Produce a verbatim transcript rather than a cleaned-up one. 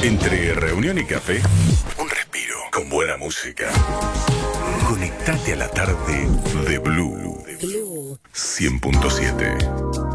Entre reunión y café, un respiro con buena música. Conectate a la tarde de Blue cien punto siete.